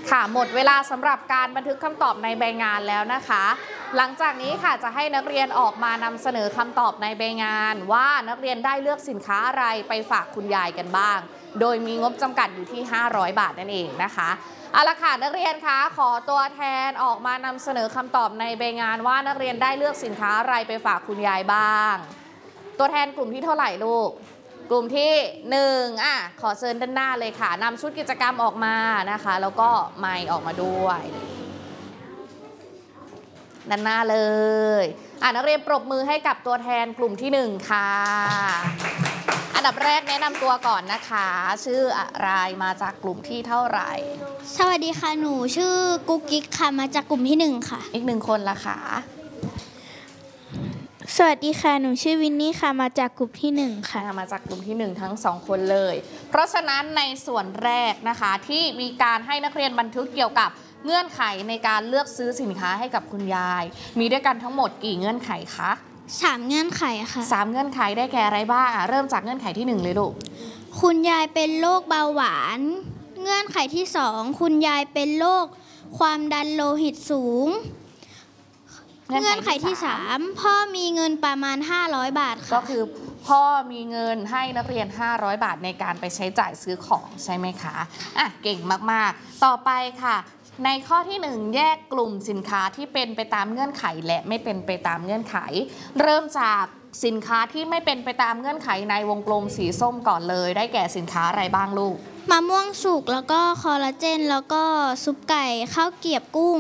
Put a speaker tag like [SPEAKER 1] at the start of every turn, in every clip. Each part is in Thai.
[SPEAKER 1] ค่ะหมดเวลาสำหรับการบันทึกคำตอบในใบงานแล้วนะคะ หลังจากนี้ค่ะจะให้นักเรียนออกมานำเสนอคำตอบในใบงานว่านักเรียนได้เลือกสินค้าอะไรไปฝากคุณยายกันบ้าง โดยมีงบจำกัดอยู่ที่500 บาทนั่นเองนะคะเอาละค่ะนักเรียนคะขอตัวแทนออกมานำเสนอคำตอบในใบงานว่านักเรียนได้เลือกสินค้าอะไรไปฝากคุณยายบ้างตัวแทนกลุ่มที่เท่าไหร่ลูกกลุ่มที่1ขอเชิญด้านหน้าเลยค่ะนำชุดกิจกรรมออกมานะคะแล้วก็ไมค์ออกมาด้วยด้านหน้าเลยนักเรียนปรบมือให้กับตัวแทนกลุ่มที่1ค่ะอันดับแรกแนะนำตัวก่อนนะคะชื่ออะไรมาจากกลุ่มที่เท่าไหร่
[SPEAKER 2] สวัสดีค่ะหนูชื่อกุ๊กกิ๊กค่ะมาจากกลุ่มที่1ค่ะ
[SPEAKER 1] อีก1คนละค่ะ
[SPEAKER 2] สวัสดีค่ะหนูชื่อวินนี่ค่ะมาจากกลุ่มที่1ค่ะ
[SPEAKER 1] มาจากกลุ่มที่1ทั้ง2คนเลยเพราะฉะนั้นในส่วนแรกนะคะที่มีการให้นักเรียนบันทึกเกี่ยวกับเงื่อนไขในการเลือกซื้อสินค้าให้กับคุณยายมีด้วยกันทั้งหมดกี่เงื่อนไขคะ
[SPEAKER 2] 3เงื่อนไขค่ะ
[SPEAKER 1] 3เงื่อนไขได้แก่อะไรบ้างเริ่มจากเงื่อนไขที่1เลยลูก
[SPEAKER 2] คุณยายเป็นโรคเบาหวานเงื่อนไขที่2คุณยายเป็นโรคความดันโลหิตสูงเงื่อนไขที่3พ่อมีเงินประมาณ500 บาทค่ะ
[SPEAKER 1] ก็คือพ่อมีเงินให้นักเรียน500 บาทในการไปใช้จ่ายซื้อของใช่ไหมคะเก่งมากๆต่อไปค่ะในข้อที่1แยกกลุ่มสินค้าที่เป็นไปตามเงื่อนไขและไม่เป็นไปตามเงื่อนไขเริ่มจากสินค้าที่ไม่เป็นไปตามเงื่อนไขในวงกลมสีส้มก่อนเลยได้แก่สินค้าอะไรบ้างลูก
[SPEAKER 2] มะม่วงสุกแล้วก็คอลลาเจนแล้วก็ซุปไก่ข้าวเกรี๊ยวกุ้ง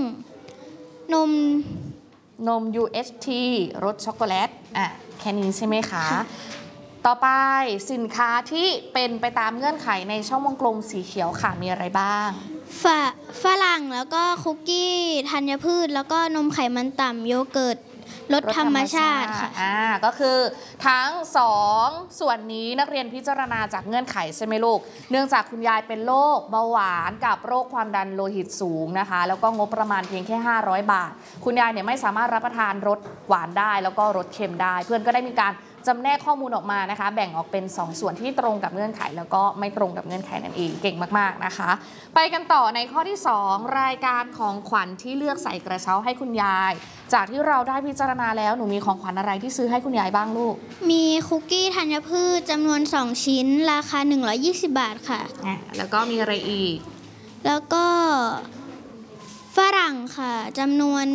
[SPEAKER 1] นม UHT รสช็อกโกแลตแค่นี้ใช่ไหมคะต่อไปสินค้าที่เป็นไปตามเงื่อนไขในช่องวงกลมสีเขียวค่ะมีอะไรบ้าง
[SPEAKER 2] ฝรั่งแล้วก็คุกกี้ธัญพืชแล้วก็นมไขมันต่ำโยเกิร์ตรสธรรมชาติค่ะ
[SPEAKER 1] ก็คือทั้ง2ส่วนนี้นักเรียนพิจารณาจากเงื่อนไขใช่ไหมลูกเนื่องจากคุณยายเป็นโรคเบาหวานกับโรคความดันโลหิตสูงนะคะแล้วก็งบประมาณเพียงแค่500 บาทคุณยายเนี่ยไม่สามารถรับประทานรสหวานได้แล้วก็รสเค็มได้เพื่อนก็ได้มีการจำแนกข้อมูลออกมานะคะแบ่งออกเป็น2ส่วนที่ตรงกับเงื่อนไขแล้วก็ไม่ตรงกับเงื่อนไขนั่นเองเก่งมากๆนะคะไปกันต่อในข้อที่2รายการของขวัญที่เลือกใส่กระเช้าให้คุณยายจากที่เราได้พิจารณาแล้วหนูมีของขวัญอะไรที่ซื้อให้คุณยายบ้างลูก
[SPEAKER 2] มีคุกกี้ธัญพืชจำนวน2ชิ้นราคา120 บาทค่ะ
[SPEAKER 1] แล้วก็มีอะไรอีก
[SPEAKER 2] แล้วก็ฝรั่งค่ะจำนวน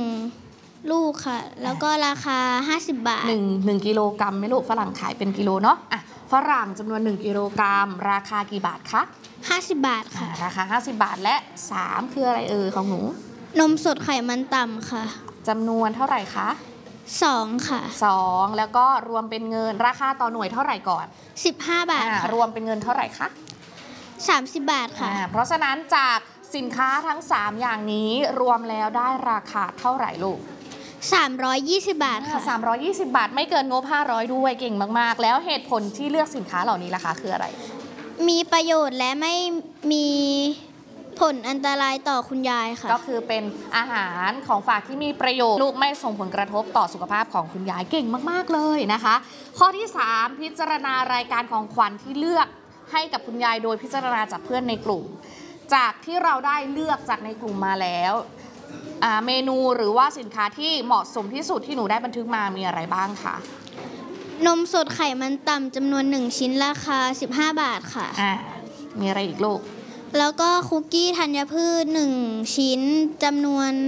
[SPEAKER 2] 1ลูกค่ะแล้วก็ราคา50 บาท
[SPEAKER 1] 1กิโลกรัมไหมลูกฝรั่งขายเป็นกิโลเนาะฝรั่งจำนวน1กิโลกรัมราคากี่บาทคะ
[SPEAKER 2] 50 บาทค่ะ
[SPEAKER 1] ราคา50 บาทและ3คืออะไรของหนู
[SPEAKER 2] นมสดไขมันต่ำค่ะ
[SPEAKER 1] จำนวนเท่าไหร่คะ
[SPEAKER 2] 2ค่ะ
[SPEAKER 1] 2แล้วก็รวมเป็นเงินราคาต่อหน่วยเท่าไหร่ก่อน
[SPEAKER 2] 15 บาท
[SPEAKER 1] รวมเป็นเงินเท่าไหร่คะ
[SPEAKER 2] 30 บาทค่ะ
[SPEAKER 1] เพราะฉะนั้นจากสินค้าทั้ง3อย่างนี้รวมแล้วได้ราคาเท่าไหร่ลูก
[SPEAKER 2] 320 บาทค่ะ
[SPEAKER 1] 320 บาทไม่เกินงบ500ด้วยเก่งมากๆแล้วเหตุผลที่เลือกสินค้าเหล่านี้ล่ะคะคืออะไร
[SPEAKER 2] มีประโยชน์และไม่มีผลอันตรายต่อคุณยายค่ะ
[SPEAKER 1] ก็คือเป็นอาหารของฝากที่มีประโยชน์ลูกไม่ส่งผลกระทบต่อสุขภาพของคุณยายเก่งมากๆเลยนะคะข้อที่3พิจารณารายการของขวัญที่เลือกให้กับคุณยายโดยพิจารณาจากเพื่อนในกลุ่มจากที่เราได้เลือกจากในกลุ่มมาแล้วเมนูหรือว่าสินค้าที่เหมาะสมที่สุดที่หนูได้บันทึกมามีอะไรบ้างคะ
[SPEAKER 2] นมสดไขมันต่ำจำนวน1ชิ้นราคา15 บาทค่ะ
[SPEAKER 1] มีอะไรอีกลูก
[SPEAKER 2] แล้วก็คุกกี้ธัญพืช1ชิ้นจำนวน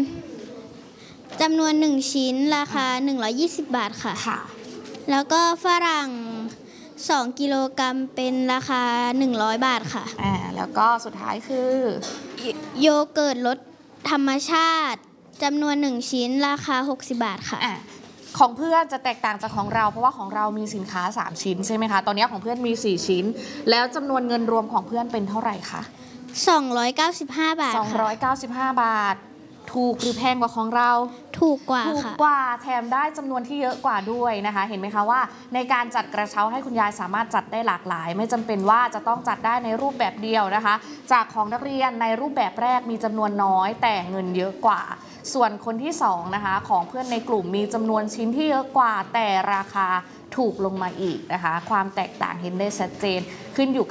[SPEAKER 2] 1ชิ้นราคา120 บาทค่ะแล้วก็ฝรั่ง2 กิโลกรัมเป็นราคา100 บาทค่ะ
[SPEAKER 1] แล้วก็สุดท้ายคือ
[SPEAKER 2] โยเกิร์ตรสธรรมชาติจำนวน1ชิ้นราคา60 บาทค่ะ
[SPEAKER 1] ของเพื่อนจะแตกต่างจากของเราเพราะว่าของเรามีสินค้า3ชิ้นใช่ไหมคะตอนนี้ของเพื่อนมี4ชิ้นแล้วจำนวนเงินรวมของเพื่อนเป็นเท่าไหร่คะ
[SPEAKER 2] 295 บาท
[SPEAKER 1] 295 บาทถูกหรือแพงกว่าของเรา
[SPEAKER 2] ถูกกว่า
[SPEAKER 1] แถมได้จำนวนที่เยอะกว่าด้วยนะคะเห็นไหมคะว่าในการจัดกระเช้าให้คุณยายสามารถจัดได้หลากหลายไม่จำเป็นว่าจะต้องจัดได้ในรูปแบบเดียวนะคะจากของนักเรียนในรูปแบบแรกมีจำนวนน้อยแต่เงินเยอะกว่าส่วนคนที่2นะคะของเพื่อนในกลุ่มมีจำนวนชิ้นที่เยอะกว่าแต่ราคาถูกลงมาอีกนะคะความแตกต่างเห็นได้ชัดเจนขึ้นอยู่